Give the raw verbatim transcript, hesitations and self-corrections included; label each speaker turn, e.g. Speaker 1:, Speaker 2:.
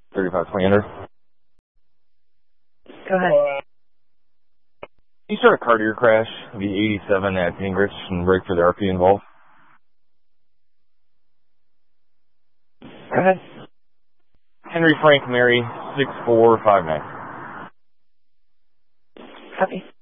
Speaker 1: thirty-five twenty under.
Speaker 2: Go ahead.
Speaker 1: You start a cardiac crash, the eighty-seven at Gingrich, and brake for the R P involved.
Speaker 2: Go ahead.
Speaker 1: Henry Frank Mary, six four five nine.
Speaker 2: Copy.